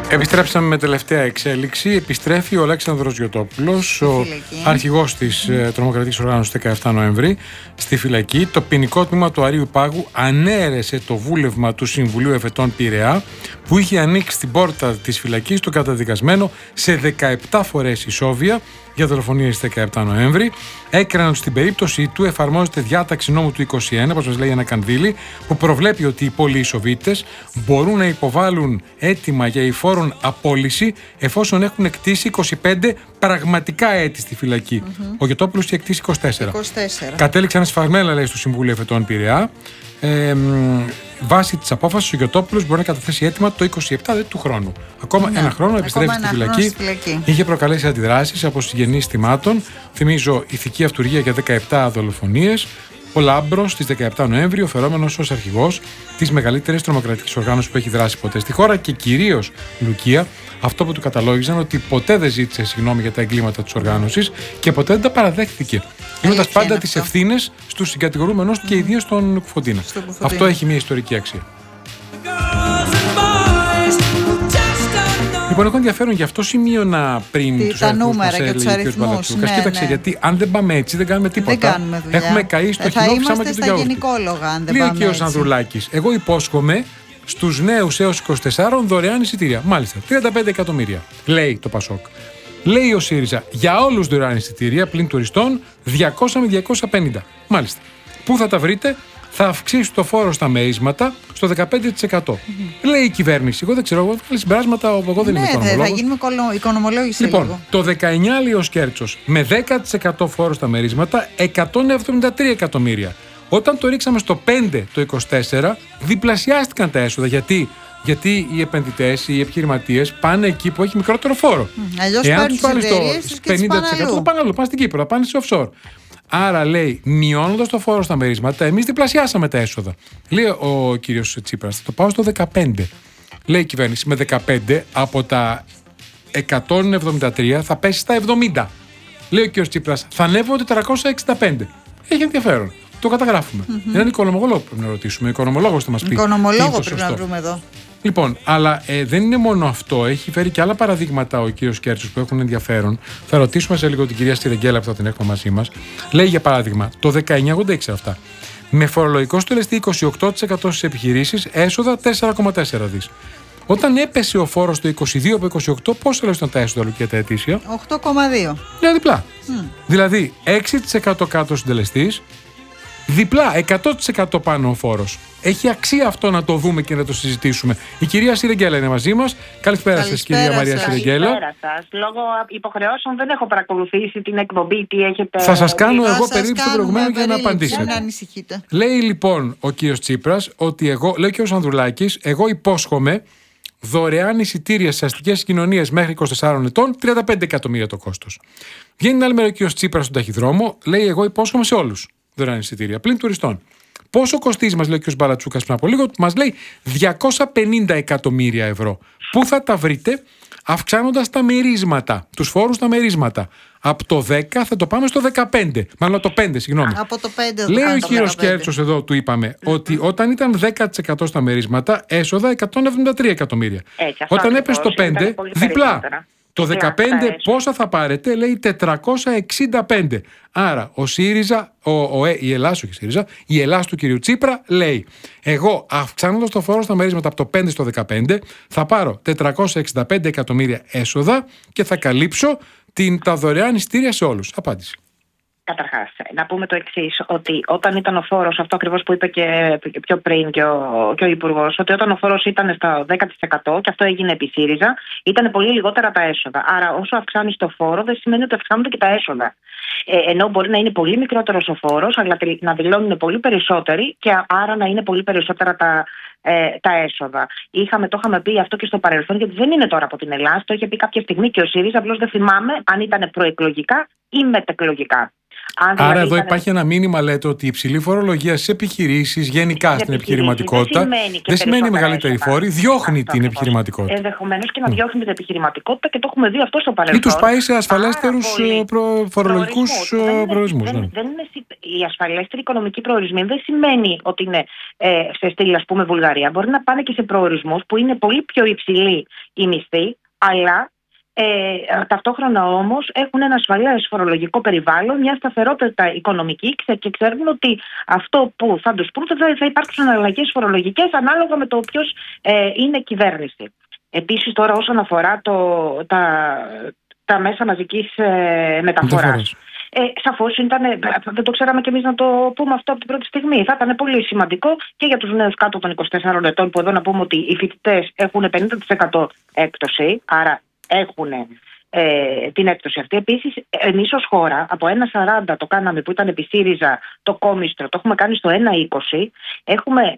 Επιστρέψαμε με τελευταία εξέλιξη. Επιστρέφει ο Αλέξανδρος Γιωτόπουλος, ο αρχηγός της τρομοκρατικής οργάνωσης 17 Νοέμβρη, στη φυλακή. Το ποινικό τμήμα του Αρείου Πάγου ανέρεσε το βούλευμα του Συμβουλίου Εφετών Πειραιά, που είχε ανοίξει την πόρτα της φυλακής στον καταδικασμένο σε 17 φορές ισόβια για δολοφονίες στις 17 Νοέμβρη. Έκριναν στην περίπτωση του εφαρμόζεται διάταξη νόμου του 21, όπως μας λέει ένα κανδύλι, που προβλέπει ότι οι πολυισοβίτες μπορούν να υποβάλουν αίτημα για υφόρον απόλυση εφόσον έχουν εκτίσει 25 πραγματικά έτη στη φυλακή. Ο Γιωτόπουλος είχε εκτίσει 24. Κατέληξαν σφαγμένα, λέει, στο Συμβούλιο Εφετών Πειραιά. Βάσει της απόφασης, ο Γιωτόπουλος μπορεί να καταθέσει αίτημα το 27 του χρόνου. Ακόμα ένα χρόνο επιστρέφει στη φυλακή. Είχε προκαλέσει αντιδράσεις από συγγενείς θυμάτων. Θυμίζω, ηθική αυτουργία για 17 δολοφονίες. Ο Λάμπρος στις 17 Νοέμβρη, οφερόμενος ως αρχηγός της μεγαλύτερης τρομοκρατικής οργάνωσης που έχει δράσει ποτέ στη χώρα, και κυρίως Λουκία, αυτό που του καταλόγιζαν ότι ποτέ δεν ζήτησε συγγνώμη για τα εγκλήματα της οργάνωσης και ποτέ δεν τα παραδέχθηκε, δίνοντας πάντα τις ευθύνες στους συγκατηγορούμενους και ιδίως στον Κουφοντίνα. Αυτό έχει μια ιστορική αξία. Λοιπόν, έχω ενδιαφέρον, γι' αυτό σημείωνα πριν τους αριθμούς μας έλεγε ο κ. Μπαλατσούκας. Κοίταξε, γιατί αν δεν πάμε έτσι δεν κάνουμε τίποτα. Έχουμε καεί στο κοινό ψάμα και του γιαούρτι. Λέει ο κ. Ανδρουλάκης, εγώ υπόσχομαι στους νέους έως 24 δωρεάν εισιτήρια. Μάλιστα, 35 εκατομμύρια, λέει το Πασόκ. Λέει ο ΣΥΡΙΖΑ, για όλους δωρεάν εισιτήρια πλην τουριστών 200 με 250. Μάλιστα. Πού θα τα βρείτε? Θα αυξήσει το φόρο στα μερίσματα στο 15%. Λέει η κυβέρνηση. Εγώ δεν ξέρω, εγώ βγάλει συμπεράσματα, εγώ δεν είμαι οικονομολόγος. Θα γίνουμε οικονομολόγηση. Λοιπόν, το 19 λέει ο Σκέρτσος, με 10% φόρο στα μερίσματα, 173 εκατομμύρια. Όταν το ρίξαμε στο 5 το 24, διπλασιάστηκαν τα έσοδα. Γιατί οι επενδυτές, οι επιχειρηματίες πάνε εκεί που έχει μικρότερο φόρο. Εάν τους βάλεις το 50%, θα πάνε αλλού, πάνε στην Κύπρο, θα πάνε σε offshore. Άρα, λέει, μειώνοντας το φόρο στα μερίσματα, εμείς διπλασιάσαμε τα έσοδα. Λέει ο κύριος Τσίπρας, θα το πάω στο 15. Λέει η κυβέρνηση, με 15 από τα 173 θα πέσει στα 70. Λέει ο κύριος Τσίπρας, θα ανέβω 465. Έχει ενδιαφέρον. Το καταγράφουμε. Έναν οικονομολόγο πρέπει να ρωτήσουμε. Ο οικονομολόγος θα μας πει. Οικονομολόγο πρέπει να βρούμε εδώ. Λοιπόν, αλλά δεν είναι μόνο αυτό. Έχει φέρει και άλλα παραδείγματα ο κύριος Κέρτσος που έχουν ενδιαφέρον. Θα ρωτήσουμε σε λίγο την κυρία Σιρεγγέλα που θα την έχουμε μαζί μας. Λέει για παράδειγμα, το 19, εγώ δεν ήξερα αυτά. Με φορολογικό στελεστή 28% στις επιχειρήσεις, έσοδα 4,4 δις. Όταν έπεσε ο φόρος στο 22 από 28, πόσο λέω ήταν τα έσοδα, Λουκία, τα ετήσια? 8,2. Μια διπλά. Δηλαδή 6% κάτω συντελεστής, διπλά 100% πάνω ο φόρος. Έχει αξία αυτό να το δούμε και να το συζητήσουμε. Η κυρία Σιρεγγέλα είναι μαζί μας. Καλησπέρα σας, κυρία Μαρία Σιρεγγέλα. Καλησπέρα σας. Λόγω υποχρεώσεων δεν έχω παρακολουθήσει την εκπομπή. Τι έχετε... Θα σας κάνω εγώ περίπου στο προηγούμενο για να απαντήσετε. Να ανησυχείτε. Λέει λοιπόν ο κύριος Τσίπρας ότι εγώ, λέει και ο Ανδρουλάκης, εγώ υπόσχομαι δωρεάν εισιτήρια σε αστικές κοινωνίες μέχρι 24 ετών, 35 εκατομμύρια το κόστος. Βγαίνει άλλη μέρα ο κύριος Τσίπρας στον ταχυδρόμο, λέει εγώ υπόσχομαι σε όλους δωρεάν εισιτήρια πλην τουριστών. Πόσο κοστίζει, μας λέει ο κ. Μπαλατσούκας πριν από λίγο, μας λέει 250 εκατομμύρια ευρώ. Πού θα τα βρείτε? Αυξάνοντας τα μερίσματα, τους φόρους στα μερίσματα. Από το 10 θα το πάμε στο 15. Μάλλον το 5, συγγνώμη. Από το 5 λέει ο κύριος Κέρτσος εδώ, του είπαμε, ότι όταν ήταν 10% στα μερίσματα, έσοδα 173 εκατομμύρια. Όταν έπεσε το 5, διπλά. Το 15 πόσα θα πάρετε? Λέει 465. Άρα ο ΣΥΡΙΖΑ, η Ελλάς, όχι ΣΥΡΙΖΑ, η Ελλάς του κυρίου Τσίπρα λέει, εγώ αυξάνοντας το φόρο στα μερίσματα από το 5 στο 15 θα πάρω 465 εκατομμύρια έσοδα και θα καλύψω τα δωρεάν εισιτήρια σε όλους. Απάντηση. Καταρχάς, να πούμε το εξής, ότι όταν ήταν ο φόρος, αυτό ακριβώς που είπε και πιο πριν και ο Υπουργός, ότι όταν ο φόρος ήταν στα 10% και αυτό έγινε επί ΣΥΡΙΖΑ, ήταν πολύ λιγότερα τα έσοδα. Άρα, όσο αυξάνεις το φόρο, δεν σημαίνει ότι αυξάνονται και τα έσοδα. Ενώ μπορεί να είναι πολύ μικρότερος ο φόρος, αλλά να δηλώνουν πολύ περισσότεροι και άρα να είναι πολύ περισσότερα τα έσοδα. Το είχαμε πει αυτό και στο παρελθόν, γιατί δεν είναι τώρα από την Ελλάδα. Το είχε πει κάποια στιγμή και ο ΣΥΡΙΖΑ, απλώς δεν θυμάμαι αν ήταν προεκλογικά ή μετεκλογικά. Άρα εδώ υπάρχει ένα μήνυμα, λέτε, ότι η υψηλή φορολογία στις επιχειρήσεις, γενικά στην επιχειρηματικότητα, δεν σημαίνει μεγαλύτερη φόρη, διώχνει την επιχειρηματικότητα. Ενδεχομένως και να διώχνει την επιχειρηματικότητα, και το έχουμε δει αυτό στο παρελθόν. Ή τους πάει σε ασφαλέστερους φορολογικούς προορισμούς. Οι ασφαλέστεροι οικονομικοί προορισμοί δεν σημαίνει ότι είναι σε στήλη, ας πούμε, Βουλγαρία. Μπορεί να πάνε και σε προορισμούς που είναι πολύ πιο υψηλοί οι μισθοί, αλλά ταυτόχρονα όμως έχουν ένα ασφαλές φορολογικό περιβάλλον, μια σταθερότητα οικονομική, και ξέρουν ότι αυτό που θα τους πούν θα υπάρξουν αλλαγές φορολογικές ανάλογα με το ποιος είναι κυβέρνηση. Επίσης, τώρα όσον αφορά τα μέσα μαζικής μεταφοράς. Σαφώς δεν το ξέραμε κι εμείς να το πούμε αυτό από την πρώτη στιγμή. Θα ήταν πολύ σημαντικό και για τους νέους κάτω των 24 ετών, που εδώ να πούμε ότι οι φοιτητές έχουν 50% έκπτωση, άρα έχουν την έκπτωση αυτή. Επίσης, εμείς ως χώρα από 1,40 το κάναμε, που ήταν επί ΣΥΡΙΖΑ, το κόμιστρο, το έχουμε κάνει στο 1,20. Έχουμε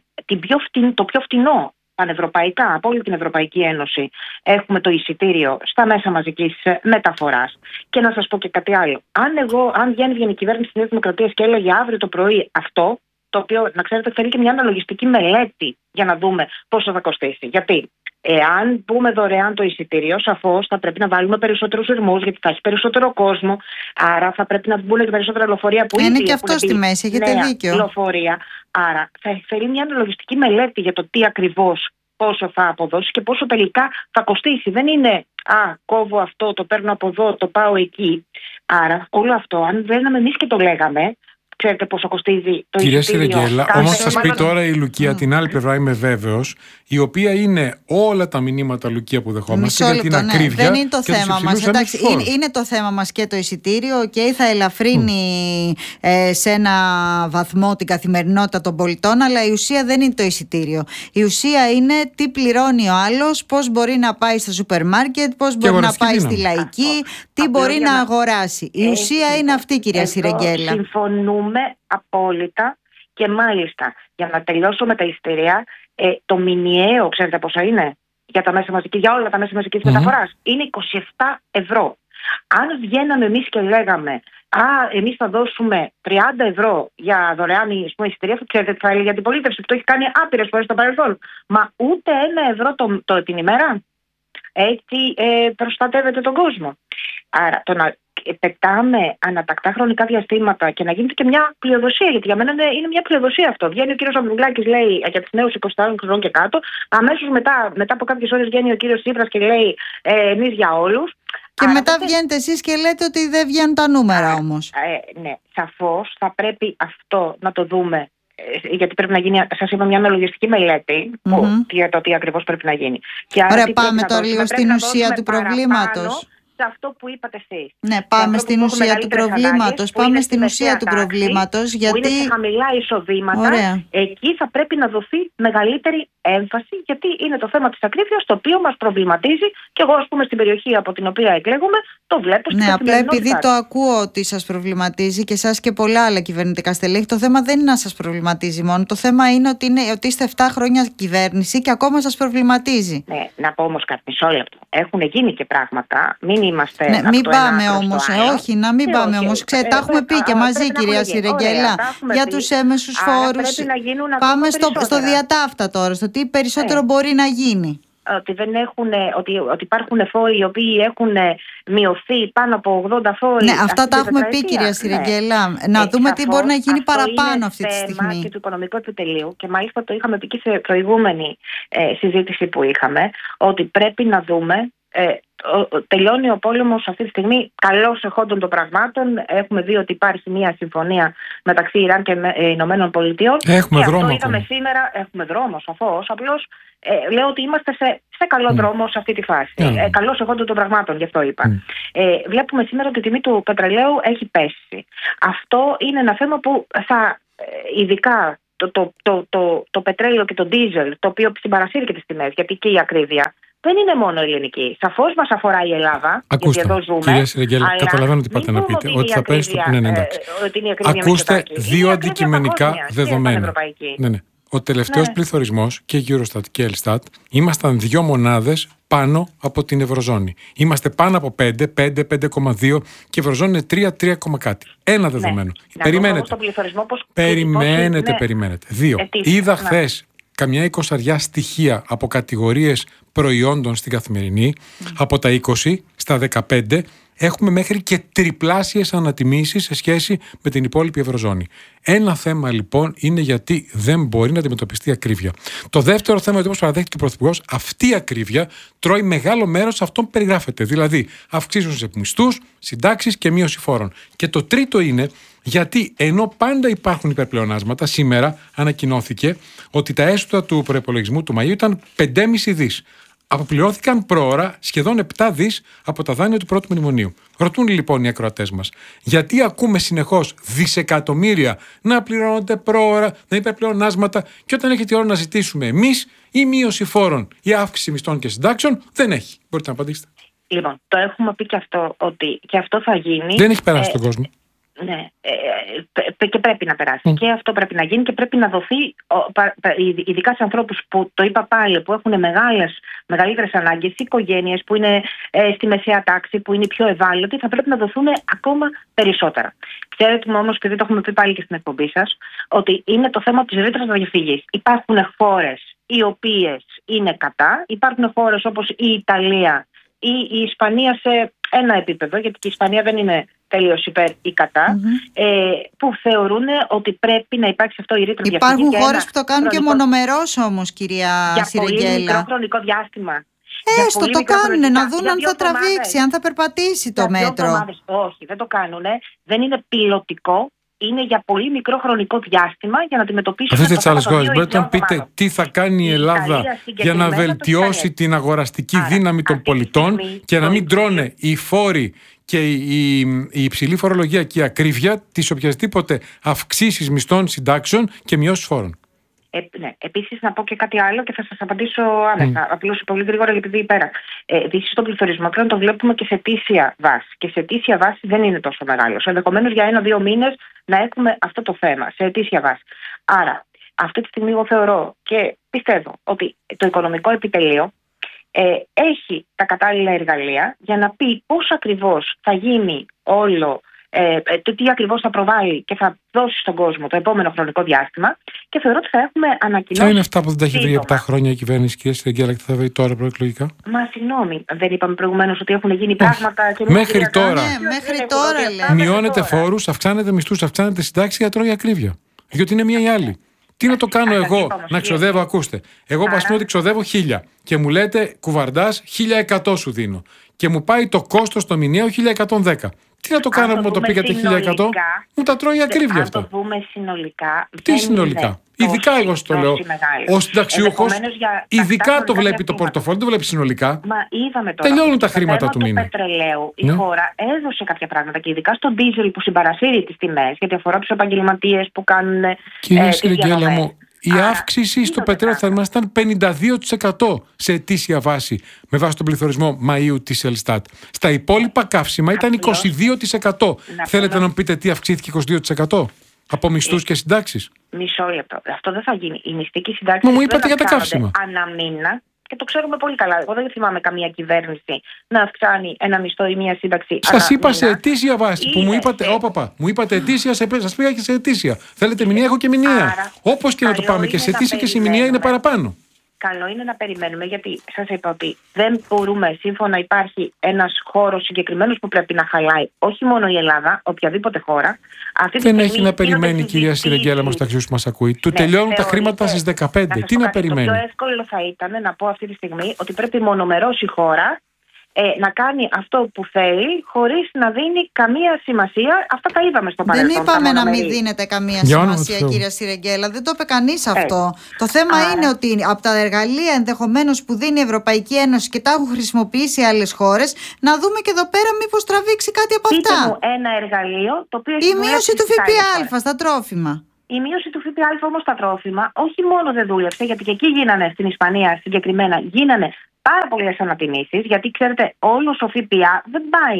το πιο φτηνό πανευρωπαϊκά, από όλη την Ευρωπαϊκή Ένωση, έχουμε το εισιτήριο στα μέσα μαζικής μεταφοράς. Και να σας πω και κάτι άλλο. Αν βγαίνει η κυβέρνηση της Νέας Δημοκρατίας και έλεγε αύριο το πρωί αυτό, το οποίο, να ξέρετε, θέλει και μια αναλογιστική μελέτη για να δούμε πόσο θα κοστίσει. Γιατί εάν πούμε δωρεάν το εισιτήριο, σαφώς θα πρέπει να βάλουμε περισσότερους ουρμούς, γιατί θα έχει περισσότερο κόσμο. Άρα θα πρέπει να μπουν και περισσότερα λεωφορεία που είναι και αυτό στη μέση, έχετε δίκιο. Λεωφορεία. Άρα θα θέλει μια αναλογιστική μελέτη για το τι ακριβώς, πόσο θα αποδώσει και πόσο τελικά θα κοστίσει. Δεν είναι κόβω αυτό, το παίρνω από εδώ, το πάω εκεί. Άρα όλο αυτό, αν δεν εμείς και το λέγαμε, ξέρετε πόσο κοστίζει το εισιτήριο. Κυρία Σιρεγγέλα, όμως θα σας πει τώρα η Λουκία την άλλη πλευρά, είμαι βέβαιος, η οποία είναι όλα τα μηνύματα, Λουκία, που δεχόμαστε για την ακρίβεια. Δεν είναι το θέμα μας. Εντάξει, είναι το θέμα μας και το εισιτήριο, θα ελαφρύνει σε ένα βαθμό την καθημερινότητα των πολιτών, αλλά η ουσία δεν είναι το εισιτήριο. Η ουσία είναι τι πληρώνει ο άλλος, πώς μπορεί να πάει στο σούπερ μάρκετ, πώς μπορεί να πάει στη Λαϊκή, τι μπορεί να αγοράσει. Η ουσία είναι αυτή, κυρία Σιρεγγέλα. Συμφωνούμε απόλυτα, και μάλιστα για να τελειώσω με τα εισιτήρια, το μηνιαίο, ξέρετε πόσα είναι για όλα τα μέσα μαζικής μεταφοράς? Είναι 27 ευρώ. Αν βγαίναμε εμείς και λέγαμε εμείς θα δώσουμε 30 ευρώ για δωρεάν εισιτήρια, ξέρετε τι θα έλεγε η αντιπολίτευση, που το έχει κάνει άπειρες φορές στο παρελθόν? Μα ούτε 1 ευρώ την ημέρα. Έτσι προστατεύεται τον κόσμο. Άρα το να πετάμε ανατακτά χρονικά διαστήματα και να γίνεται και μια πλειοδοσία, γιατί για μένα είναι μια πλειοδοσία αυτό. Βγαίνει ο κύριος Αβδουλάκης, λέει για τους νέους 24 χρόνων και κάτω, αμέσως μετά από κάποιες ώρες βγαίνει ο κύριος Τσίπρας και λέει εμείς για όλους. Και μετά βγαίνετε εσείς και λέτε ότι δεν βγαίνουν τα νούμερα όμως. Ναι, σαφώς θα πρέπει αυτό να το δούμε, γιατί πρέπει να γίνει, σας είπα, μια αναλογιστική μελέτη για το τι ακριβώς πρέπει να γίνει. Ωραία, πάμε τώρα λίγο στην ουσία του προβλήματος. Σε αυτό που είπατε εσείς. Ναι, πάμε στην ουσία του προβλήματος. Πάμε στην ουσία του προβλήματος. Γιατί που είναι σε χαμηλά εισοδήματα, εκεί θα πρέπει να δοθεί μεγαλύτερη έμφαση, γιατί είναι το θέμα της ακρίβειας, το οποίο μας προβληματίζει, και εγώ, ας πούμε, στην περιοχή από την οποία εκλέγομαι, το βλέπω στην απλά επειδή το ακούω ότι σας προβληματίζει και εσάς και πολλά άλλα κυβερνητικά στελέχη, το θέμα δεν είναι να σας προβληματίζει μόνο. Το θέμα είναι ότι είστε 7 χρόνια κυβέρνηση και ακόμα σας προβληματίζει. Ναι, να πω όμως κάτι, μισό λεπτό. Έχουν γίνει και πράγματα. Μην είμαστε. Ναι, μην πάμε όμως. Όχι, να μην πάμε όμως. Ξέρετε, τα έχουμε πει και μαζί, κυρία Σιρεγγέλα, για τους έμεσους φόρους. Πάμε στο διατάφτα τώρα, στο τι περισσότερο μπορεί να γίνει. Ότι υπάρχουν φόροι οι οποίοι έχουν μειωθεί πάνω από 80 φόροι. Ναι, αυτά τα έχουμε πει, κυρία Σιρεγγέλα. Να δούμε τι μπορεί να γίνει παραπάνω αυτή τη στιγμή. Είναι θέμα και του οικονομικού επιτελείου, και μάλιστα το είχαμε πει και σε προηγούμενη συζήτηση που είχαμε, ότι πρέπει να δούμε. Τελειώνει ο πόλεμος αυτή τη στιγμή καλώς εχόντων των πραγμάτων. Έχουμε δει ότι υπάρχει μια συμφωνία μεταξύ Ιράν και Ηνωμένων Πολιτειών. Έχουμε δρόμο. Αυτό είδαμε σήμερα. Έχουμε δρόμο, σαφώς. Απλώς λέω ότι είμαστε σε καλό δρόμο σε αυτή τη φάση. Καλώς εχόντων των πραγμάτων, γι' αυτό είπα. Βλέπουμε σήμερα ότι η τιμή του πετρελαίου έχει πέσει. Αυτό είναι ένα θέμα που θα ειδικά το πετρέλαιο και το ντίζελ, το οποίο συμπαρασύρει και τις τιμές, γιατί και η ακρίβεια δεν είναι μόνο ελληνική. Σαφώς μας αφορά η Ελλάδα. Ακούστε, γιατί εδώ ζούμε, κυρία Σιρεγγέλα, καταλαβαίνω τι πάτε να πείτε. Ότι θα πέσει το. Ναι, εντάξει. Ακούστε δύο αντικειμενικά δεδομένα. Ναι. Ο τελευταίος πληθωρισμός και η Eurostat και η Elstat ήμασταν 2 μονάδες πάνω από την Ευρωζώνη. Είμαστε πάνω από 5,2 και η Ευρωζώνη είναι 3 κάτι. Ένα δεδομένο. Περιμένετε. Περιμένετε. 2. Είδα χθες καμιά 20 στοιχεία από κατηγορίες προϊόντων στην Καθημερινή, από τα 20 στα 15. Έχουμε μέχρι και τριπλάσιες ανατιμήσεις σε σχέση με την υπόλοιπη Ευρωζώνη. Ένα θέμα λοιπόν είναι γιατί δεν μπορεί να αντιμετωπιστεί ακρίβεια. Το δεύτερο θέμα, γιατί όπως παραδέχτηκε ο Πρωθυπουργός, αυτή η ακρίβεια τρώει μεγάλο μέρος αυτών που περιγράφεται. Δηλαδή αυξήσεων σε μισθούς, συντάξεις και μείωση φόρων. Και το τρίτο είναι γιατί ενώ πάντα υπάρχουν υπερπλεονάσματα, σήμερα ανακοινώθηκε ότι τα έσοδα του προϋπολογισμού του Μαΐου ήταν 5,5 δις. Αποπληρώθηκαν προώρα σχεδόν 7 δις από τα δάνεια του πρώτου μνημονίου. Ρωτούν λοιπόν οι ακροατές μας, γιατί ακούμε συνεχώς δισεκατομμύρια να πληρώνονται προώρα, να υπερπλεονάσματα, και όταν έχει τη ώρα να ζητήσουμε εμείς η μείωση φόρων ή αύξηση μισθών και συντάξεων, δεν έχει. Μπορείτε να απαντήσετε. Λοιπόν, το έχουμε πει και αυτό, ότι και αυτό θα γίνει. Δεν έχει περάσει στον κόσμο. Ναι, και πρέπει να περάσει. Και αυτό πρέπει να γίνει και πρέπει να δοθεί, ειδικά σε ανθρώπους που, το είπα πάλι, που έχουν μεγαλύτερες ανάγκες, οικογένειες που είναι στη μεσαία τάξη, που είναι πιο ευάλωτοι, θα πρέπει να δοθούν ακόμα περισσότερα. Ξέρετε όμως, επειδή το έχουμε πει πάλι και στην εκπομπή σας, ότι είναι το θέμα της ρήτρας διαφυγής. Υπάρχουν χώρες οι οποίες είναι κατά, υπάρχουν χώρες όπως η Ιταλία ή η Ισπανία σε ένα επίπεδο, γιατί και η Ισπανία δεν είναι τελείως υπέρ ή κατά, που θεωρούν ότι πρέπει να υπάρξει αυτό η ρήτρα διαφυγής. Υπάρχουν χώρες που το κάνουν και μονομερώς όμως, κυρία Σιρεγγέλα. Για πολύ μικρό χρονικό διάστημα. Έστω το κάνουν, να δουν αν θα τραβήξει, αν θα περπατήσει το μέτρο. Όχι, δεν το κάνουν. Δεν είναι πιλωτικό. Είναι για πολύ μικρό χρονικό διάστημα για να αντιμετωπίσουν. Αυτές τις άλλες χώρες, μπορείτε να πείτε τι θα κάνει η Ελλάδα για να βελτιώσει την αγοραστική δύναμη των πολιτών και να μην τρώνε οι φόροι και η υψηλή φορολογία και η ακρίβεια τις οποιασδήποτε αυξήσεις μισθών, συντάξεων και μειώσεις φόρων. Ναι. Επίσης, να πω και κάτι άλλο και θα σας απαντήσω άμεσα. Απλώς πολύ γρήγορα, επειδή πέρα. Επίσης, τον πληθωρισμό πλέον το βλέπουμε και σε αιτήσια βάση. Και σε αιτήσια βάση δεν είναι τόσο μεγάλος. Ενδεχομένως για 1-2 μήνες να έχουμε αυτό το θέμα σε αιτήσια βάση. Άρα, αυτή τη στιγμή εγώ θεωρώ και πιστεύω ότι το οικονομικό επιτελείο έχει τα κατάλληλα εργαλεία για να πει πώς ακριβώς θα γίνει όλο. Τι ακριβώς θα προβάλλει και θα δώσει στον κόσμο το επόμενο χρονικό διάστημα, και θεωρώ ότι θα έχουμε ανακοινώσει. Ποια είναι αυτά που δεν τα έχει βρει 7 χρόνια η κυβέρνηση, κυρία Σιρεγγέλα, και θα βρει τώρα προεκλογικά? Μα συγγνώμη, δεν είπαμε προηγουμένως ότι έχουν γίνει πράγματα και μέχρι τώρα. Μέχρι τώρα μειώνεται φόρους, αυξάνεται μισθούς, αυξάνεται συντάξεις για τρώει ακρίβεια. Διότι είναι μία ή άλλη. Τι να το κάνω εγώ, να ξοδεύω, ακούστε. Εγώ πας ότι ξοδεύω 1.000 και μου λέτε κουβαρντάς 1.100 σου δίνω. Και μου πάει το κόστος το μηνιαίο 1.110. Τι να το κάνω που μου το πήγατε 1.100, μου τα τρώει ακρίβεια αυτό. Αν το πούμε συνολικά. Τι συνολικά? Ειδικά εγώ στο λέω. Ο συνταξιούχος ειδικά το βλέπει το πορτοφόλι, δεν το βλέπει συνολικά. Μα είδαμε τώρα. Τελειώνουν τα χρήματα του μήνα. Στο πετρελαίου η χώρα έδωσε κάποια πράγματα και ειδικά στο ντίζελ που συμπαρασύρει τις τιμές, γιατί αφορά τους επαγγελματίες που κάνουν. Κυρία Σιρεγγέλα μου, η αύξηση στο πετρέλαιο θα ήταν 52% σε ετήσια βάση με βάση τον πληθωρισμό Μαΐου της Elstat. Στα υπόλοιπα καύσιμα ήταν 22%. Θέλετε να μου πείτε τι αυξήθηκε 22%? Από μισθούς και συντάξεις. Μισό λεπτό. Αυτό δεν θα γίνει. Η μισθική συντάξη μου είπατε για τα καύσιμα. Αναμήνα, και το ξέρουμε πολύ καλά. Εγώ δεν θυμάμαι καμία κυβέρνηση να αυξάνει ένα μισθό ή μια σύνταξη. Σας είπα σε ετήσια βάση που μου είπατε. Μου είπατε ετήσια, σας πήγα και σε ετήσια. Θέλετε μηνιαία, έχω και μηνιαία. Όπως και να το πάμε, και σε ετήσια και σε μηνιαία είναι παραπάνω. Καλό είναι να περιμένουμε, γιατί σας είπα ότι δεν μπορούμε, σύμφωνα υπάρχει ένας χώρος συγκεκριμένος που πρέπει να χαλάει, όχι μόνο η Ελλάδα, οποιαδήποτε χώρα. Δεν έχει να περιμένει, κυρία Σιρεγγέλα, μας ταξιούς που μας ακούει. Του τελειώνουν τα χρήματα στις 15. Τι να περιμένει? Το πιο εύκολο θα ήταν να πω αυτή τη στιγμή ότι πρέπει μονομερώς η χώρα να κάνει αυτό που θέλει, χωρίς να δίνει καμία σημασία. Αυτά τα είδαμε στο παρελθόν. Δεν είπαμε να μην δίνετε καμία σημασία, κυρία Σιρεγγέλα. Δεν το είπε κανείς αυτό. Το θέμα είναι ότι από τα εργαλεία ενδεχομένως που δίνει η Ευρωπαϊκή Ένωση και τα έχουν χρησιμοποιήσει άλλες χώρες, να δούμε και εδώ πέρα μήπως τραβήξει κάτι από αυτά. Πείτε μου ένα εργαλείο το οποίο. Η μείωση του ΦΠΑ στα τρόφιμα. Η μείωση του ΦΠΑ όμως στα τρόφιμα όχι μόνο δεν δούλεψε, γιατί και εκεί γίνανε, στην Ισπανία συγκεκριμένα, γίνανε πάρα πολλές ανατιμήσεις, γιατί ξέρετε, όλος ο ΦΠΑ δεν πάει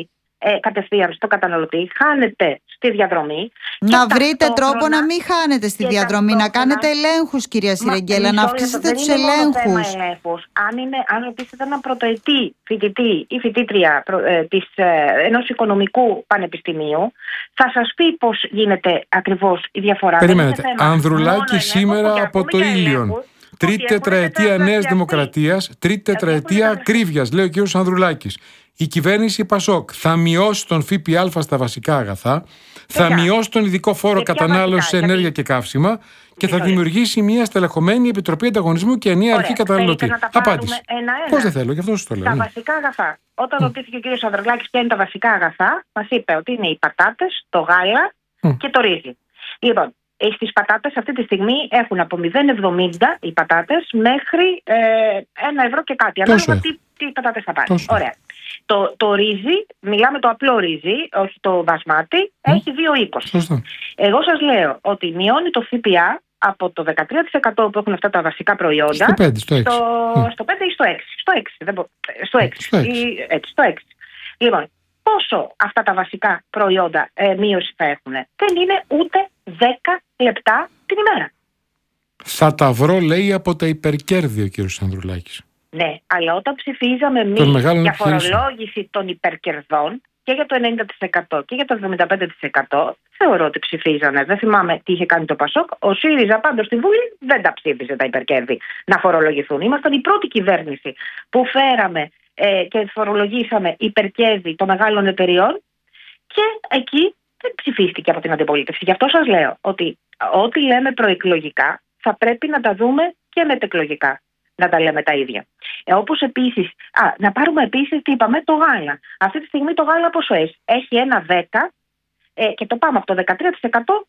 κατευθείαν στο καταναλωτή, χάνεται στη διαδρομή. Να βρείτε τρόπο να μην χάνετε στη διαδρομή, να κάνετε ελέγχους, κυρία Σιρεγγέλα, να αυξήσετε τους ελέγχους. Αν ρωτήσετε έναν πρωτοετή φοιτητή ή φοιτήτρια ενός οικονομικού πανεπιστημίου, θα σας πει πώς γίνεται ακριβώς η διαφορά. Περιμένετε. Ανδρουλάκη σήμερα από το Ήλιον. Τρίτη τετραετία Νέας Δημοκρατίας, τρίτη τετραετία ακρίβειας, λέει ο κύριος Ανδρουλάκης. Η κυβέρνηση Πασόκ θα μειώσει τον ΦΠΑ στα βασικά αγαθά, θα μειώσει τον ειδικό φόρο κατανάλωσης σε ενέργεια και καύσιμα και θα δημιουργήσει μια στελεχωμένη επιτροπή ανταγωνισμού και ενιαία αρχή καταναλωτή. Απάντηση. Πώς δεν θέλω, γι' αυτό σου το λέω. Τα βασικά αγαθά. Όταν ρωτήθηκε ο κύριος Ανδρουλάκης ποια είναι τα βασικά αγαθά, μας είπε ότι είναι οι πατάτες, το γάλα και το ρύζι. Λοιπόν, στις πατάτες αυτή τη στιγμή έχουν από 0,70 οι πατάτες μέχρι 1 ευρώ και κάτι. Ανάλογα τι πατάτες θα πάρει. Ωραία. Το ρύζι, μιλάμε το απλό ρύζι, όχι το μπασμάτι, έχει 2,20. Εγώ σας λέω ότι μειώνει το ΦΠΑ από το 13% που έχουν αυτά τα βασικά προϊόντα στο 5 ή στο 6. Στο 5 ή στο 6. Στο 6. Λοιπόν, πόσο αυτά τα βασικά προϊόντα μείωση θα έχουν? Δεν είναι ούτε 10 λεπτά την ημέρα. Θα τα βρω, λέει, από τα υπερκέρδη ο κύριος Ανδρουλάκης. Ναι, αλλά όταν ψηφίζαμε εμείς για φορολόγηση των υπερκερδών και για το 90% και για το 75%, θεωρώ ότι ψηφίζανε. Δεν θυμάμαι τι είχε κάνει το Πασόκ. Ο ΣΥΡΙΖΑ πάντως στη Βουλή δεν τα ψήφιζε τα υπερκέρδη να φορολογηθούν. Ήμασταν η πρώτη κυβέρνηση που φέραμε και φορολογήσαμε υπερκέρδη των μεγάλων εταιριών και εκεί δεν ψηφίστηκε από την αντιπολίτευση. Γι' αυτό σας λέω ότι ό,τι λέμε προεκλογικά θα πρέπει να τα δούμε και μετεκλογικά. Να τα λέμε τα ίδια. Όπως επίσης, να πάρουμε επίσης τι είπαμε, το γάλα. Αυτή τη στιγμή το γάλα πόσο έχει? Έχει ένα 10 και το πάμε από το 13%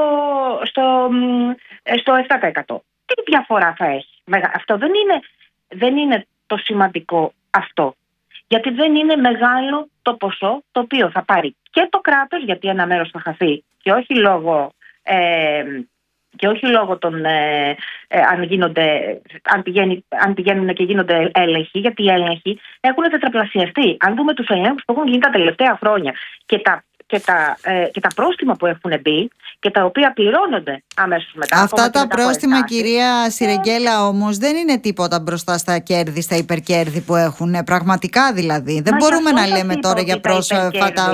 στο 7%. Τι διαφορά θα έχει? Αυτό δεν είναι το σημαντικό αυτό. Γιατί δεν είναι μεγάλο το ποσό το οποίο θα πάρει και το κράτος, γιατί ένα μέρος θα χαθεί και όχι λόγω... Και όχι λόγω των αν πηγαίνουν και γίνονται έλεγχοι, γιατί οι έλεγχοι έχουν τετραπλασιαστεί. Αν δούμε τους ελέγχους που έχουν γίνει τα τελευταία χρόνια και τα πρόστιμα που έχουν μπει και τα οποία πληρώνονται αμέσως μετά. Αυτά τα πρόστιμα, κυρία Σιρεγγέλα, όμως δεν είναι τίποτα μπροστά στα κέρδη, στα υπερκέρδη που έχουν. Πραγματικά δηλαδή. Δεν μπορούμε να λέμε τώρα για πρόσφατα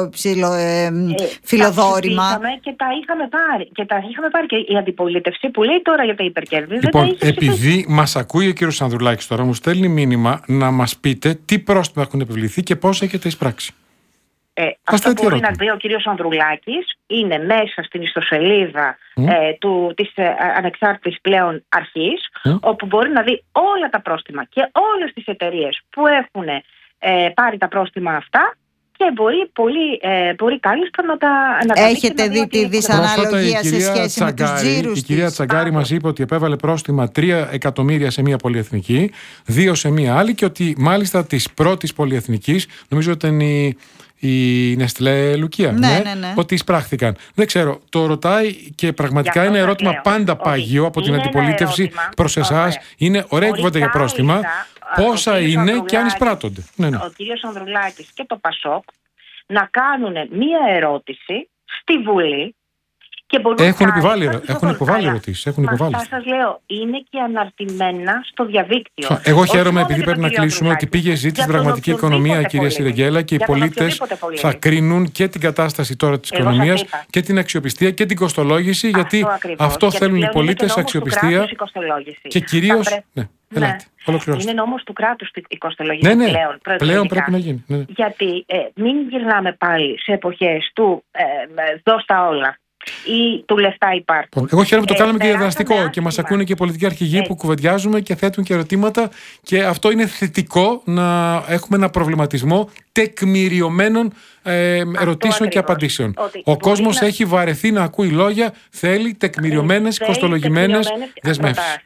φιλοδόρημα. Και τα είχαμε πάρει. Και η αντιπολίτευση που λέει τώρα για τα υπερκέρδη. Λοιπόν, επειδή μας ακούει ο κύριος Ανδρουλάκης τώρα, μου στέλνει μήνυμα να μας πείτε τι πρόστιμα έχουν επιβληθεί και πώς έχετε εισπράξει. Αυτό που μπορεί να δει ο κύριος Ανδρουλάκης είναι μέσα στην ιστοσελίδα της ανεξάρτητης πλέον αρχής, όπου μπορεί να δει όλα τα πρόστιμα και όλες τις εταιρείες που έχουν πάρει τα πρόστιμα αυτά και μπορεί κάλλιστα να τα έχετε δει τη δυσαναλογία σε σχέση με τους τζίρους. Η κυρία Τσαγκάρη μας είπε ότι επέβαλε πρόστιμα 3 εκατομμύρια σε μία πολυεθνική, 2 σε μία άλλη και ότι μάλιστα της πρώτης πολυεθνικής, νομίζω ότι ήταν η Νεστλέ Λουκία, ναι. ότι εισπράχθηκαν. Δεν ξέρω, το ρωτάει και πραγματικά είναι ερώτημα πάντα πάγιο από την αντιπολίτευση προς εσάς. Είναι ωραία κουβέντα για πρόστιμα. Πόσα είναι και αν εισπράττονται. Ο κύριος Ανδρουλάκης και το Πασόκ να κάνουν μία ερώτηση στη Βουλή. Έχουν υποβάλει ερωτήσεις. Αυτά σας λέω, είναι και αναρτημένα στο διαδίκτυο. Εγώ χαίρομαι επειδή πρέπει να κλείσουμε ότι πήγε ζήτηση στην πραγματική οικονομία, κυρία Σιρεγγέλα, και οι πολίτες θα κρίνουν και την κατάσταση τώρα της οικονομίας και την αξιοπιστία και την κοστολόγηση, γιατί αυτό θέλουν οι πολίτες, αξιοπιστία και κυρίως. Είναι νόμος του κράτους η κοστολόγηση πλέον πρέπει να γίνει. Γιατί μην γυρνάμε πάλι σε εποχές του δώστα όλα ή του λεφτά υπάρχουν. Εγώ χαίρομαι που το κάνουμε και διαδραστικό και μας ακούνε και οι πολιτικοί αρχηγοί που κουβεντιάζουμε και θέτουν και ερωτήματα, και αυτό είναι θετικό, να έχουμε ένα προβληματισμό τεκμηριωμένων ερωτήσεων και απαντήσεων. Ο κόσμος έχει βαρεθεί να ακούει λόγια, θέλει τεκμηριωμένες, κοστολογημένες δεσμεύσεις.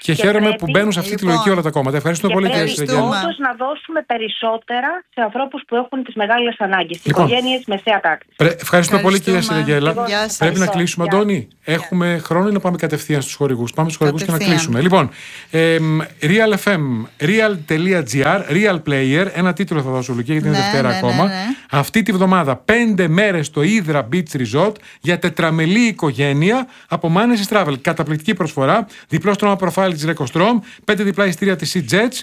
Και χαίρομαι που μπαίνουν σε αυτή τη λογική όλα τα κόμματα. Ευχαριστούμε πολύ, κύριε Σιραγγέλα. Όντως να δώσουμε περισσότερα σε ανθρώπους που έχουν τις μεγάλες ανάγκες. Οικογένειες μεσαία τάξη. Ευχαριστούμε πολύ, κύριε Σιραγγέλα. Πρέπει να κλείσουμε, Αντώνη. Έχουμε χρόνο ή να πάμε κατευθείαν στους χορηγούς? Πάμε στους χορηγούς και να κλείσουμε. Λοιπόν, Real FM, real.gr, Real Player. Ένα τίτλο θα δώσω, Λουκία, γιατί είναι Δευτέρα ακόμα. Αυτή τη βδομάδα 5 μέρες στο Hydra Beach Resort για τετραμελή οικογένεια από Manesis Travel. Καταπληκτική προσφορά. Διπλό στρώμα προφάλι της Recostrom, 5 διπλά ειστήρια της Sea-Jets.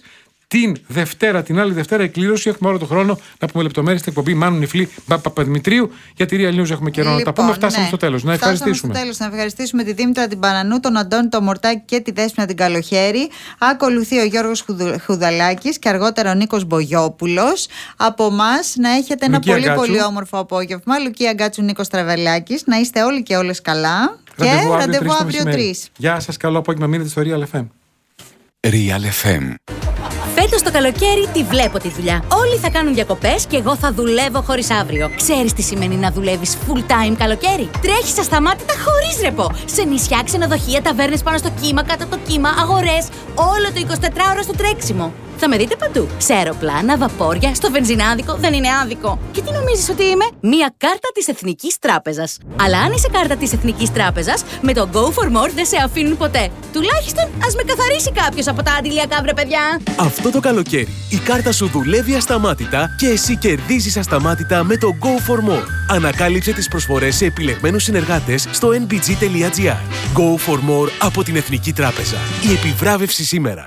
Την άλλη Δευτέρα εκκλήρωση. Έχουμε όλο τον χρόνο να πούμε λεπτομέρειες στην εκπομπή Μάνου Νιφλή Παπαδημητρίου. Για τη Real News έχουμε καιρό να τα πούμε. Φτάσαμε στο τέλος. Να ευχαριστήσουμε. Να ευχαριστήσουμε τη Δήμητρα την Πανανού, τον Αντώνη τον Μορτάκη και τη Δέσποινα την Καλοχέρη. Ακολουθεί ο Γιώργος Χουδαλάκης και αργότερα ο Νίκος Μπογιόπουλος. Από εμάς να έχετε ένα πολύ όμορφο απόγευμα. Λουκία Γκάτσου, Νίκος Τραβελάκης. Να είστε όλοι και όλες καλά. Και ραντεβού αύριο 3. Γεια σας, καλό απόγευμα. Μείνετε στο Real FM. Real FM. Φέτος το καλοκαίρι τη βλέπω τη δουλειά. Όλοι θα κάνουν διακοπές και εγώ θα δουλεύω χωρίς αύριο. Ξέρεις τι σημαίνει να δουλεύεις full time καλοκαίρι? Τρέχεις ασταμάτητα χωρίς ρεπό. Σε νησιά, ξενοδοχεία, ταβέρνες πάνω στο κύμα, κάτω από το κύμα, αγορές. Όλο το 24ωρο στο τρέξιμο. Θα με δείτε παντού. Σε αεροπλάνα, βαπόρια, στο βενζινάδικο. Δεν είναι άδικο. Και τι νομίζεις ότι είμαι? Μία κάρτα της Εθνικής Τράπεζας. Αλλά αν είσαι κάρτα της Εθνικής Τράπεζας, με το Go for More δεν σε αφήνουν ποτέ. Τουλάχιστον ας με καθαρίσει κάποιος από τα αντιλιακά, βρε παιδιά. Αυτό το καλοκαίρι η κάρτα σου δουλεύει ασταμάτητα και εσύ κερδίζεις ασταμάτητα με το Go for More. Ανακάλυψε τις προσφορές σε επιλεγμένους συνεργάτες στο nbg.gr. Go for More από την Εθνική Τράπεζα. Η επιβράβευση σήμερα.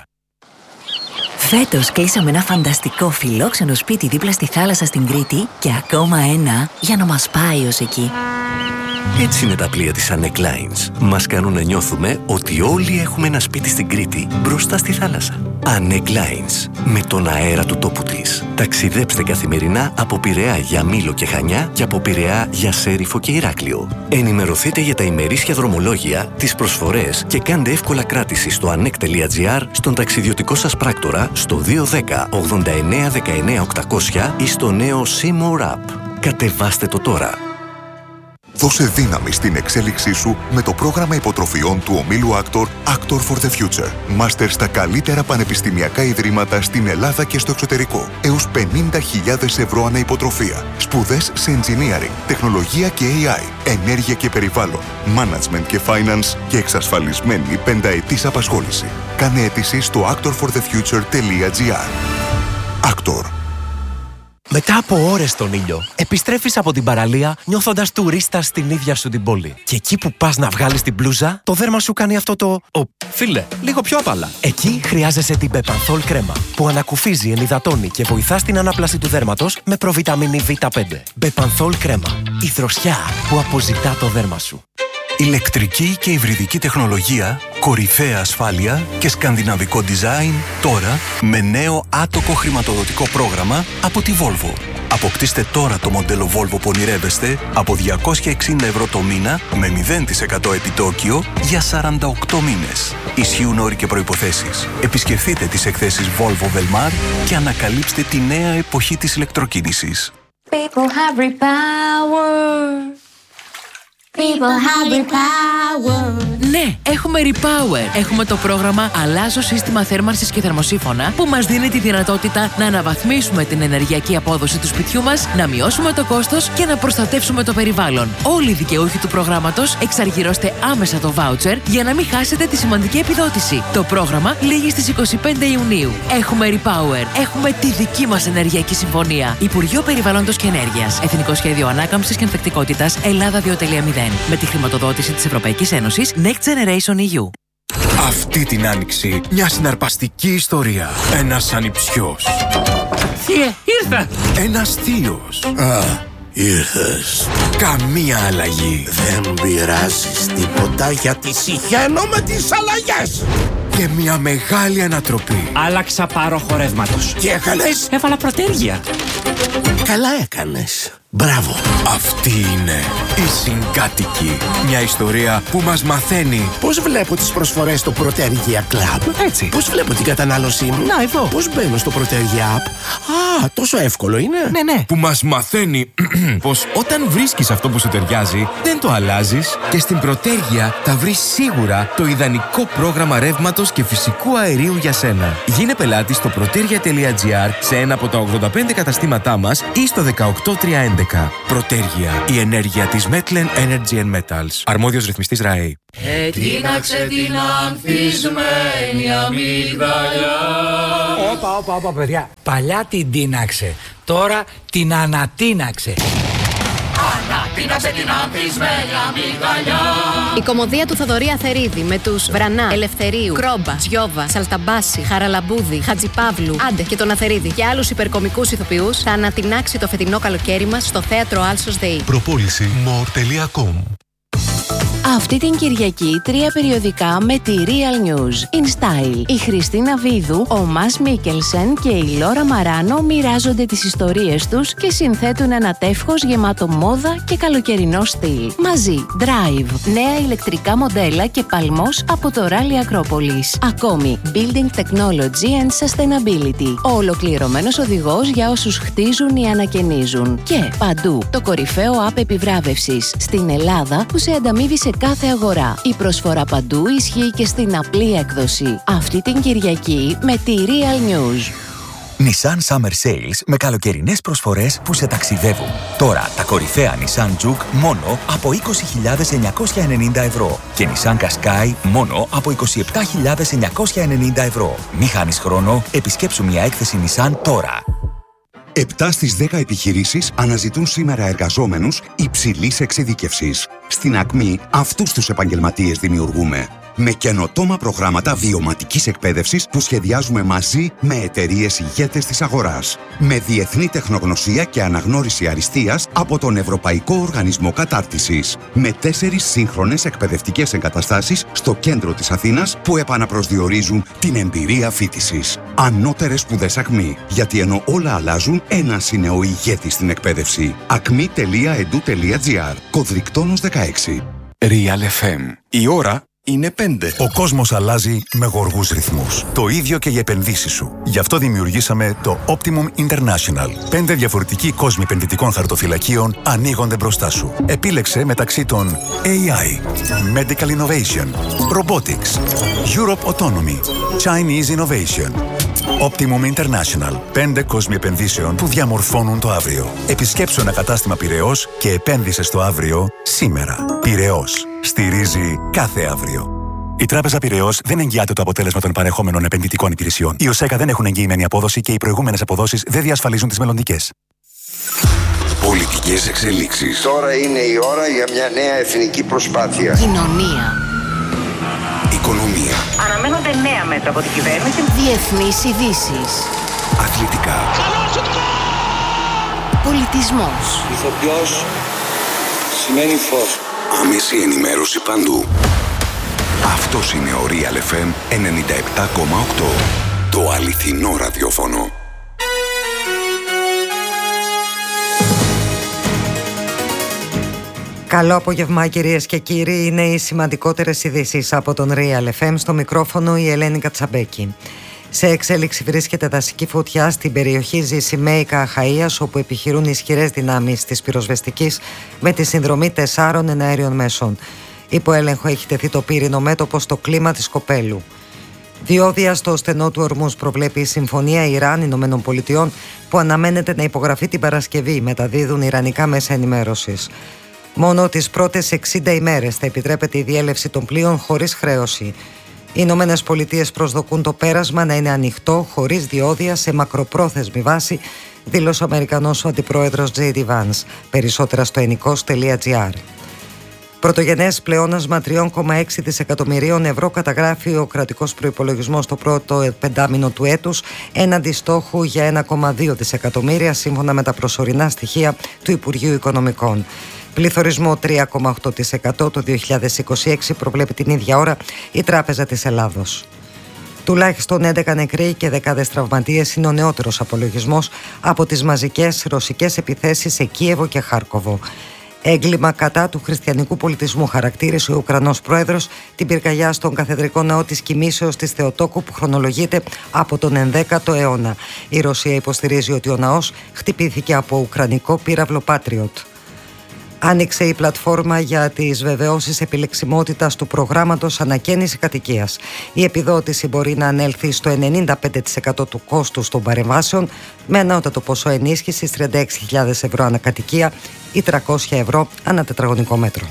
Φέτος κλείσαμε ένα φανταστικό φιλόξενο σπίτι δίπλα στη θάλασσα στην Κρήτη και ακόμα ένα για να μας πάει ως εκεί. Έτσι είναι τα πλοία της Annec Lines. Μας κάνουν να νιώθουμε ότι όλοι έχουμε ένα σπίτι στην Κρήτη, μπροστά στη θάλασσα. Annec Lines, με τον αέρα του τόπου της. Ταξιδέψτε καθημερινά από Πειραιά για Μήλο και Χανιά και από Πειραιά για Σέριφο και Ηράκλειο. Ενημερωθείτε για τα ημερήσια δρομολόγια, τις προσφορές και κάντε εύκολα κράτηση στο annec.gr, στον ταξιδιωτικό σας πράκτορα, στο 210 89 19 800 ή στο νέο C-More App. Κατεβάστε το τώρα. Δώσε δύναμη στην εξέλιξή σου με το πρόγραμμα υποτροφιών του ομίλου Actor for the Future. Μάστερ στα καλύτερα πανεπιστημιακά ιδρύματα στην Ελλάδα και στο εξωτερικό. Έως 50.000 ευρώ ανά υποτροφία. Σπουδές σε engineering, τεχνολογία και AI, ενέργεια και περιβάλλον, management και finance και εξασφαλισμένη 5ετής απασχόληση. Κάνε αίτηση στο actorforthefuture.gr. Actor. Μετά από ώρες στον ήλιο, επιστρέφεις από την παραλία νιώθοντας τουρίστας στην ίδια σου την πόλη. Και εκεί που πας να βγάλεις την μπλούζα, το δέρμα σου κάνει αυτό το φίλε, λίγο πιο απαλά. Εκεί χρειάζεσαι την Bepanthol κρέμα, που ανακουφίζει, ενυδατώνει και βοηθά στην ανάπλαση του δέρματος με προβιταμίνη Β5. Bepanthol κρέμα, η δροσιά που αποζητά το δέρμα σου. Ηλεκτρική και υβριδική τεχνολογία, κορυφαία ασφάλεια και σκανδιναβικό design τώρα με νέο άτοκο χρηματοδοτικό πρόγραμμα από τη Volvo. Αποκτήστε τώρα το μοντέλο Volvo που ονειρεύεστε από 260 ευρώ το μήνα με 0% επιτόκιο για 48 μήνες. Ισχύουν όροι και προϋποθέσεις. Επισκεφτείτε τις εκθέσεις Volvo Velmar και ανακαλύψτε τη νέα εποχή της ηλεκτροκίνησης. People have repower. People have repower. Ναι, έχουμε Repower. Έχουμε το πρόγραμμα Αλλάζω σύστημα θέρμανσης και θερμοσύφωνα που μας δίνει τη δυνατότητα να αναβαθμίσουμε την ενεργειακή απόδοση του σπιτιού μας, να μειώσουμε το κόστος και να προστατεύσουμε το περιβάλλον. Όλοι οι δικαιούχοι του προγράμματος εξαργυρώστε άμεσα το voucher για να μην χάσετε τη σημαντική επιδότηση. Το πρόγραμμα λήγει στις 25 Ιουνίου. Έχουμε Repower. Έχουμε τη δική μας ενεργειακή συμφωνία. Υπουργείο Περιβάλλοντος και Ενέργειας. Εθνικό Σχέδιο Ανάκαμψης και Ανθεκτικότητας Ελλάδα 2.0. Με τη χρηματοδότηση της Ευρωπαϊκής Ένωσης Next Generation EU. Αυτή την άνοιξη μια συναρπαστική ιστορία. Ένας ανιψιός. Θεία, ήρθα! Ένας θείος. Ήρθες. Καμία αλλαγή. Δεν πειράζεις τίποτα γιατί συχαίνω με τις αλλαγές. Και μια μεγάλη ανατροπή. Άλλαξα πάροχο ρεύματος. Τι έκανες? Έβαλα προτέργεια. Καλά έκανες. Μπράβο. Αυτή είναι η Συγκάτοικη. Μια ιστορία που μας μαθαίνει Πώς βλέπω τις προσφορές στο Protergia Club. Έτσι. Πώς βλέπω την κατανάλωσή μου. Να, εδώ. Πώς μπαίνω στο Protergia App. Α, τόσο εύκολο είναι. Ναι. που μας μαθαίνει πως όταν βρίσκεις αυτό που σου ταιριάζει, δεν το αλλάζεις και στην Protergia θα βρεις σίγουρα το ιδανικό πρόγραμμα ρεύματος και φυσικού αερίου για σένα. Γίνε πελάτης στο protergia.gr σε ένα από τα 85 καταστήματά μας ή στο 18311. Protergia, η ενέργεια της Metlen Energy and Metals. Αρμόδιος ρυθμιστής ΡΑΕ. Τίναξε την ανθισμένη αμυγδαλιά. Όπα, παιδιά. Παλιά την τίναξε. Τώρα την ανατίναξε. Ανατίναξε την ανθισμένη αμυγδαλιά. Η κωμωδία του Θοδωρή Αθερίδη με τους Βρανά, Ελευθερίου, Κρόμπα, Τζιόβα, Σαλταμπάση, Χαραλαμπούδη, Χατζιπαύλου, Άντε και τον Αθερίδη και άλλους υπερκομικούς ηθοποιούς θα ανατινάξει το φετινό καλοκαίρι μας στο θέατρο Άλσος ΔΕΗ. Προπόληση more.com. Αυτή την Κυριακή 3 περιοδικά με τη Real News. In Style. Η Χριστίνα Βίδου, ο Μας Μίκελσεν και η Λόρα Μαράνο μοιράζονται τις ιστορίες τους και συνθέτουν ένα τεύχος γεμάτο μόδα και καλοκαιρινό στυλ. Μαζί, Drive, νέα ηλεκτρικά μοντέλα και παλμός από το Rally Acropolis. Ακόμη, Building Technology and Sustainability. Ο ολοκληρωμένος οδηγός για όσους χτίζουν ή ανακαινίζουν. Και παντού, το κορυφαίο app επιβράβευσης στην Ελλάδα που σε ανταμείβει σε κάθε αγορά. Η προσφορά παντού ισχύει και στην απλή έκδοση. Αυτή την Κυριακή με τη Real News. Nissan Summer Sales με καλοκαιρινές προσφορές που σε ταξιδεύουν. Τώρα τα κορυφαία Nissan Juke μόνο από 20.990 ευρώ και Nissan Qashqai μόνο από 27.990 ευρώ. Μη χάνεις χρόνο, επισκέψου μια έκθεση Nissan τώρα. 7 στις 10 επιχειρήσεις αναζητούν σήμερα εργαζόμενους υψηλής εξειδίκευσης. Στην Ακμή αυτούς τους επαγγελματίες δημιουργούμε. Με καινοτόμα προγράμματα βιωματικής εκπαίδευσης που σχεδιάζουμε μαζί με εταιρείες ηγέτες της αγοράς. Με διεθνή τεχνογνωσία και αναγνώριση αριστείας από τον Ευρωπαϊκό Οργανισμό Κατάρτισης. Με 4 σύγχρονες εκπαιδευτικές εγκαταστάσεις στο κέντρο της Αθήνας που επαναπροσδιορίζουν την εμπειρία φοιτησης. Ανώτερες σπουδές Ακμή. Γιατί ενώ όλα αλλάζουν, ένας είναι ο ηγέτης στην εκπαίδευση. acmi.edu.gr. Κωδρικτόνος 16. Real FM. Η ώρα είναι 5. Ο κόσμος αλλάζει με γοργούς ρυθμούς. Το ίδιο και οι επενδύσεις σου. Γι' αυτό δημιουργήσαμε το Optimum International. 5 διαφορετικοί κόσμοι επενδυτικών χαρτοφυλακίων ανοίγονται μπροστά σου. Επίλεξε μεταξύ των AI, Medical Innovation, Robotics, Europe Autonomy, Chinese Innovation. Optimum International. 5 κόσμοι επενδύσεων που διαμορφώνουν το αύριο. Επισκέψου ένα κατάστημα Πειραιώς και επένδυσε στο αύριο σήμερα. Πειραιώς. Στηρίζει κάθε αύριο. Η Τράπεζα Πειραιώς δεν εγγυάται το αποτέλεσμα των παρεχόμενων επενδυτικών υπηρεσιών. Οι ΟΣΕΚΑ δεν έχουν εγγυημένη απόδοση και οι προηγούμενες αποδόσεις δεν διασφαλίζουν τις μελλοντικές. Πολιτικές εξελίξεις. Τώρα είναι η ώρα για μια νέα εθνική προσπάθεια. Κοινωνία. Οικονομία. Αναμένονται νέα μέτρα από την κυβέρνηση. Διεθνείς ειδήσεις. Αθλητικά. Πολιτισμός. Ηθοποιός σημαίνει φως. Άμεση ενημέρωση παντού. Αυτός είναι ο Real FM 97,8. Το αληθινό ραδιόφωνο. Καλό απόγευμα κυρίες και κύριοι, είναι οι σημαντικότερες ειδήσεις από τον Real FM. Στο μικρόφωνο η Ελένη Κατσαμπέκη. Σε εξέλιξη βρίσκεται δασική φωτιά στην περιοχή Ζησιμαίικα Αχαΐας, όπου επιχειρούν ισχυρές δυνάμεις της πυροσβεστικής με τη συνδρομή 4 εναέριων μέσων. Υπό έλεγχο έχει τεθεί το πύρινο μέτωπο στο κλίμα της Κοπέλου. Διόδια στο στενό του Ορμούς προβλέπει η Συμφωνία Ιράν-Ηνωμένων Πολιτειών που αναμένεται να υπογραφεί την Παρασκευή, μεταδίδουν ιρανικά μέσα ενημέρωσης. Μόνο τις πρώτες 60 ημέρες θα επιτρέπεται η διέλευση των πλοίων χωρίς χρέωση. Οι Ηνωμένες Πολιτείες προσδοκούν το πέρασμα να είναι ανοιχτό, χωρίς διόδια, σε μακροπρόθεσμη βάση, δήλωσε ο Αμερικανός ο Αντιπρόεδρος J.D. Vance. Περισσότερα στο ενικός.gr. Πρωτογενές πλεόνασμα 3,6 δισεκατομμυρίων ευρώ καταγράφει ο κρατικός προϋπολογισμός το πρώτο πεντάμινο του έτους, έναντι στόχου για 1,2 δισεκατομμύρια σύμφωνα με τα προσωρινά στοιχεία του Υπουργείου Οικονομικών. Πληθωρισμό 3,8% το 2026 προβλέπει την ίδια ώρα η Τράπεζα της Ελλάδος. Τουλάχιστον 11 νεκροί και δεκάδες τραυματίες είναι ο νεότερος απολογισμός από τις μαζικές ρωσικές επιθέσεις σε Κίεβο και Χάρκοβο. Έγκλημα κατά του χριστιανικού πολιτισμού χαρακτήρισε ο Ουκρανός πρόεδρος την πυρκαγιά στον καθεδρικό ναό της Κοιμήσεως της Θεοτόκου που χρονολογείται από τον 11ο αιώνα. Η Ρωσία υποστηρίζει ότι ο ναός χτυπήθηκε από ουκρανικό πύραυλο Patriot. Άνοιξε η πλατφόρμα για τις βεβαιώσεις επιλεξιμότητας του προγράμματος ανακαίνιση κατοικίας. Η επιδότηση μπορεί να ανέλθει στο 95% του κόστους των παρεμβάσεων με ανώτατο ποσό ενίσχυσης 36.000 ευρώ ανακατοικία ή 300 ευρώ ανά τετραγωνικό μέτρο.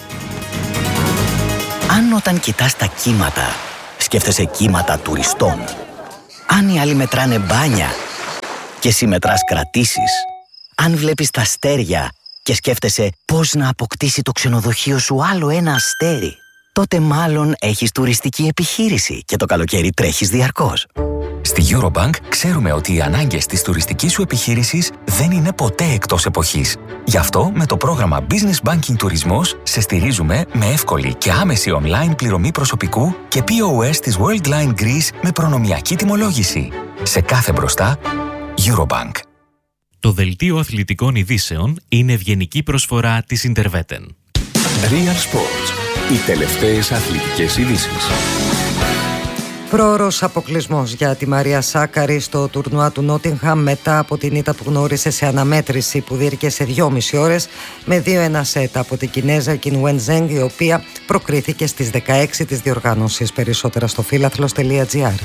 Αν όταν κοιτάς τα κύματα σκέφτεσαι κύματα τουριστών, αν οι άλλοι μετράνε μπάνια και εσύ μετράς κρατήσεις, αν βλέπεις τα αστέρια και σκέφτεσαι πώς να αποκτήσει το ξενοδοχείο σου άλλο ένα αστέρι, τότε μάλλον έχεις τουριστική επιχείρηση και το καλοκαίρι τρέχεις διαρκώς. Στη Eurobank ξέρουμε ότι οι ανάγκες της τουριστικής σου επιχείρησης δεν είναι ποτέ εκτός εποχής. Γι' αυτό με το πρόγραμμα Business Banking Τουρισμός σε στηρίζουμε με εύκολη και άμεση online πληρωμή προσωπικού και POS της Worldline Greece με προνομιακή τιμολόγηση. Σε κάθε μπροστά, Eurobank. Το δελτίο αθλητικών ειδήσεων είναι ευγενική προσφορά της Interveten. Real Sports. Οι τελευταίες αθλητικές ειδήσεις. Πρόωρος αποκλεισμός για τη Μαρία Σάκαρη στο τουρνουά του Νότιγχαμ μετά από την ήττα που γνώρισε σε αναμέτρηση που διήρκεσε 2,5 ώρες με 2-1 σετ από την Κινέζα Κιν Ζέγκ, η οποία προκρίθηκε στις 16 της διοργάνωσης. Περισσότερα στο φίλαθλος.gr.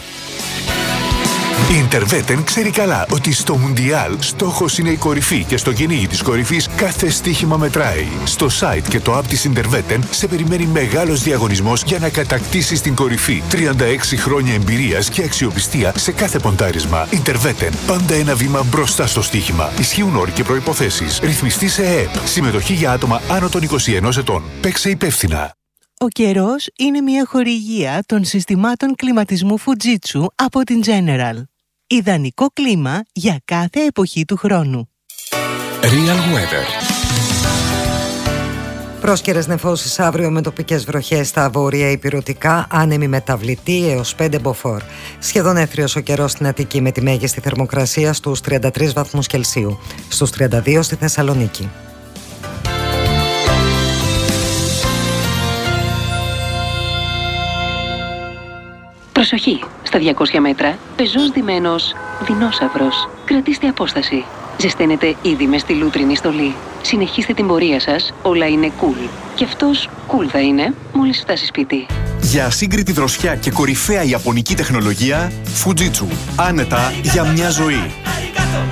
Η Interveten ξέρει καλά ότι στο Μουντιάλ στόχος είναι η κορυφή και στο κυνήγι της κορυφής κάθε στοίχημα μετράει. Στο site και το app της Interveten σε περιμένει μεγάλος διαγωνισμός για να κατακτήσεις την κορυφή. 36 χρόνια εμπειρίας και αξιοπιστία σε κάθε ποντάρισμα. Interveten. Πάντα ένα βήμα μπροστά στο στοίχημα. Ισχύουν όροι και προϋποθέσεις. Ρυθμιστή σε ΕΕΠ. Συμμετοχή για άτομα άνω των 21 ετών. Παίξε υπεύθυνα. Ο καιρός είναι μια χορηγία των συστημάτων κλιματισμού Fujitsu από την General. Ιδανικό κλίμα για κάθε εποχή του χρόνου. Real Weather. Πρόσκαιρες νεφώσεις αύριο με τοπικές βροχές στα βόρεια ηπειρωτικά, άνεμη μεταβλητή έως 5 μποφόρ. Σχεδόν έθριος ο καιρός στην Αττική με τη μέγιστη θερμοκρασία στους 33 βαθμούς Κελσίου, στους 32 στη Θεσσαλονίκη. Προσοχή! Στα 200 μέτρα, πεζός ντυμένος δεινόσαυρος. Κρατήστε απόσταση. Ζεσταίνετε ήδη μες στη λούτρινη στολή. Συνεχίστε την πορεία σας, όλα είναι cool. Και αυτός cool θα είναι μόλις φτάσει σπίτι. Για ασύγκριτη δροσιά και κορυφαία ιαπωνική τεχνολογία, Fujitsu. Άνετα για μια ζωή.